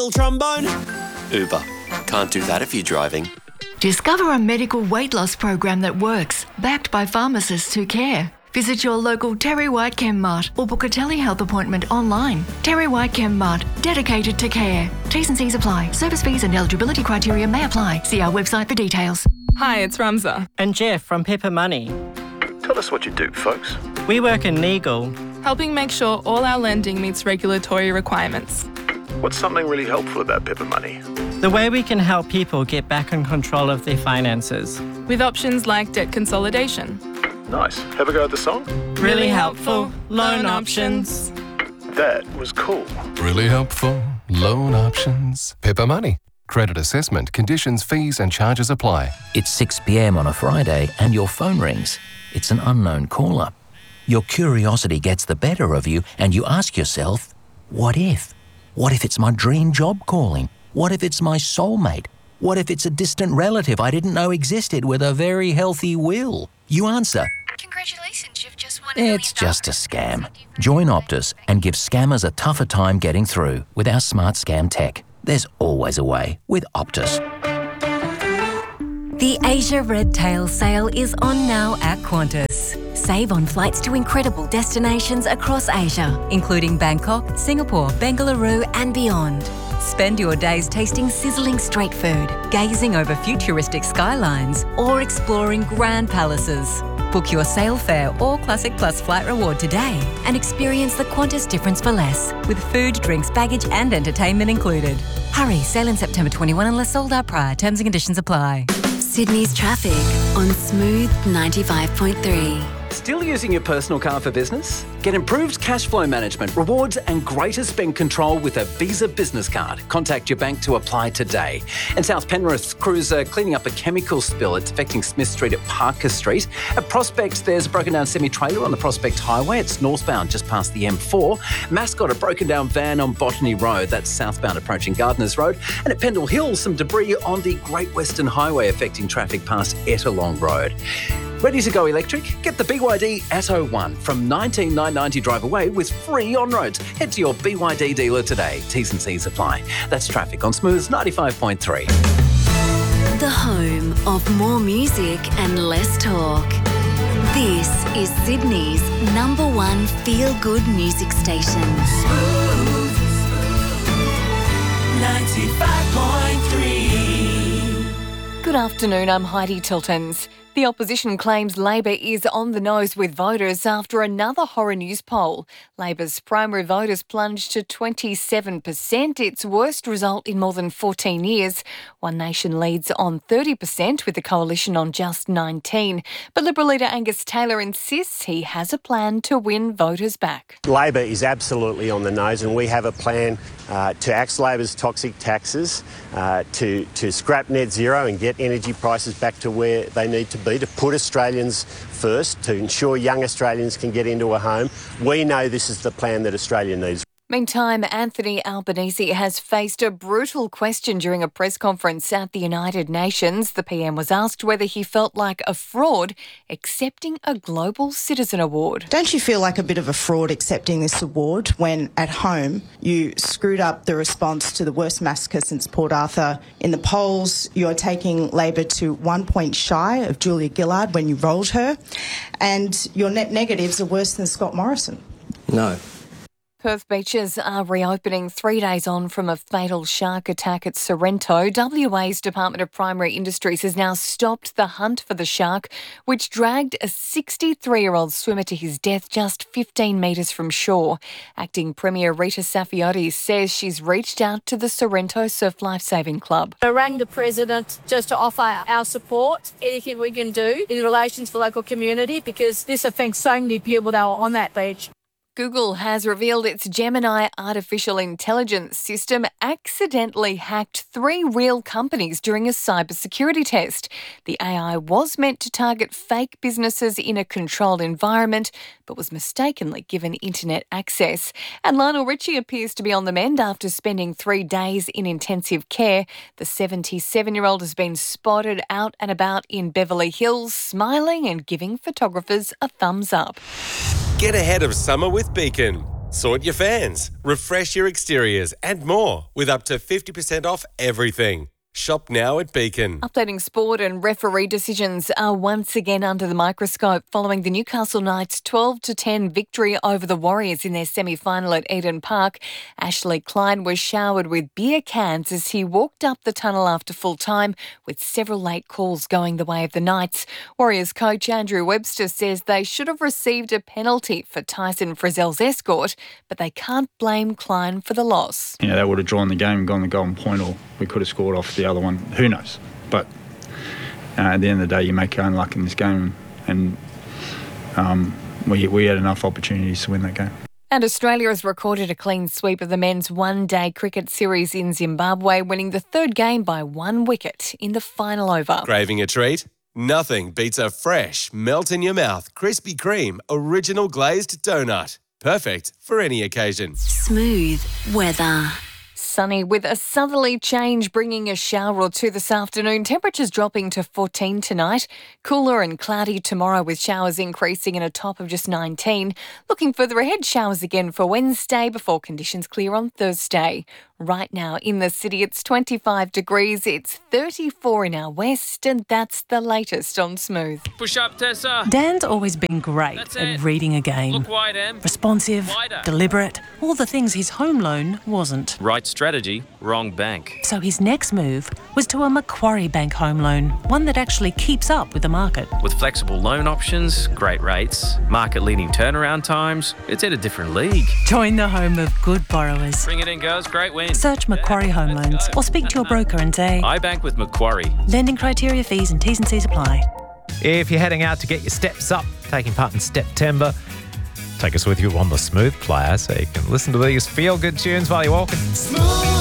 steel trombone? Uber. Can't do that if you're driving. Discover a medical weight loss program that works, backed by pharmacists who care. Visit your local Terry White Chem Mart or book a telehealth appointment online. Terry White Chem Mart, dedicated to care. T's and C's apply. Service fees and eligibility criteria may apply. See our website for details. Hi, it's Ramza. And Jeff from Pepper Money. Tell us what you do, folks. We work in legal. Helping make sure all our lending meets regulatory requirements. What's something really helpful about Pepper Money? The way we can help people get back in control of their finances. With options like debt consolidation. Nice. Have a go at the song? Really helpful. Loan options. That was cool. Really helpful. Loan options. Pepper Money. Credit assessment, conditions, fees and charges apply. It's 6 p.m. on a Friday and your phone rings. It's an unknown caller. Your curiosity gets the better of you and you ask yourself, what if? What if it's my dream job calling? What if it's my soulmate? What if it's a distant relative I didn't know existed with a very healthy will? You answer, congratulations, you've just won it's just a scam. Join Optus and give scammers a tougher time getting through with our smart scam tech. There's always a way with Optus. The Asia Red Tail sale is on now at Qantas. Save on flights to incredible destinations across Asia, including Bangkok, Singapore, Bengaluru and beyond. Spend your days tasting sizzling street food, gazing over futuristic skylines or exploring grand palaces. Book your sail fare or Classic Plus flight reward today and experience the Qantas difference for less, with food, drinks, baggage and entertainment included. Hurry, sail in September 21 unless sold out prior. Terms and conditions apply. Sydney's traffic on Smooth 95.3. Still using your personal car for business? Get improved cash flow management, rewards and greater spend control with a Visa Business Card. Contact your bank to apply today. In South Penrith, crews are cleaning up a chemical spill. It's affecting Smith Street at Parker Street. At Prospect, there's a broken down semi-trailer on the Prospect Highway. It's northbound just past the M4. Mascot, a broken down van on Botany Road. That's southbound approaching Gardners Road. And at Pendle Hill, some debris on the Great Western Highway affecting traffic past Ettalong Road. Ready to go electric? Get the BYD Atto 1 from $19,990 drive away with free on-roads. Head to your BYD dealer today. T's and C's apply. That's traffic on Smooth's 95.3. The home of more music and less talk. This is Sydney's #1 feel-good music station. Smooth 95.3. Good afternoon, I'm Heidi Tiltons. The opposition claims Labor is on the nose with voters after another horror news poll. Labor's primary voters plunged to 27%, its worst result in more than 14 years. One Nation leads on 30% with the coalition on just 19%. But Liberal leader Angus Taylor insists he has a plan to win voters back. Labor is absolutely on the nose and we have a plan to axe Labor's toxic taxes, to scrap net zero and get energy prices back to where they need to be, to put Australians first, to ensure young Australians can get into a home. We know this is the plan that Australia needs. Meantime, Anthony Albanese has faced a brutal question during a press conference at the United Nations. The PM was asked whether he felt like a fraud accepting a Global Citizen Award. Don't you feel like a bit of a fraud accepting this award when at home you screwed up the response to the worst massacre since Port Arthur? In the polls, you're taking Labor to 1 point shy of Julia Gillard when you rolled her, and your net negatives are worse than Scott Morrison. No. Perth beaches are reopening 3 days on from a fatal shark attack at Sorrento. WA's Department of Primary Industries has now stopped the hunt for the shark, which dragged a 63-year-old swimmer to his death just 15 metres from shore. Acting Premier Rita Saffioti says she's reached out to the Sorrento Surf Lifesaving Club. I rang the President just to offer our support, anything we can do in relation to the local community, because this affects so many people that are on that beach. Google has revealed its Gemini artificial intelligence system accidentally hacked 3 real companies during a cybersecurity test. The AI was meant to target fake businesses in a controlled environment, but was mistakenly given internet access. And Lionel Richie appears to be on the mend after spending 3 days in intensive care. The 77-year-old has been spotted out and about in Beverly Hills, smiling and giving photographers a thumbs up. Get ahead of summer with Beacon. Sort your fans, refresh your exteriors and more with up to 50% off everything. Shop now at Beacon. Updating sport, and referee decisions are once again under the microscope following the Newcastle Knights' 12-10 victory over the Warriors in their semi-final at Eden Park. Ashley Klein was showered with beer cans as he walked up the tunnel after full time, with several late calls going the way of the Knights. Warriors coach Andrew Webster says they should have received a penalty for Tyson Frizzell's escort, but they can't blame Klein for the loss. They would have drawn the game and gone the golden point, or we could have scored off the other one. Who knows? But at the end of the day, you make your own luck in this game, and we had enough opportunities to win that game. And Australia has recorded a clean sweep of the men's one-day cricket series in Zimbabwe, winning the third game by 1 wicket in the final over. Craving a treat? Nothing beats a fresh, melt-in-your-mouth, Krispy Kreme original glazed donut. Perfect for any occasion. Smooth weather. Sunny with a southerly change, bringing a shower or two this afternoon. Temperatures dropping to 14 tonight. Cooler and cloudy tomorrow with showers increasing and a top of just 19. Looking further ahead, showers again for Wednesday before conditions clear on Thursday. Right now in the city, it's 25 degrees. It's 34 in our west, and that's the latest on Smooth. Push up, Tessa. Dan's always been great at reading a game. Look wide, Em. Responsive, Wider. deliberate, all the things his home loan wasn't. Right strategy, wrong bank. So his next move was to a Macquarie Bank home loan, one that actually keeps up with the market. With flexible loan options, great rates, market-leading turnaround times, it's in a different league. Join the home of good borrowers. Bring it in, girls. Great win. Search Macquarie Home Loans or speak to your broker and say, I bank with Macquarie. Lending criteria, fees and T's and C's apply. If you're heading out to get your steps up, taking part in Steptember, take us with you on the Smooth Player so you can listen to these feel-good tunes while you're walking.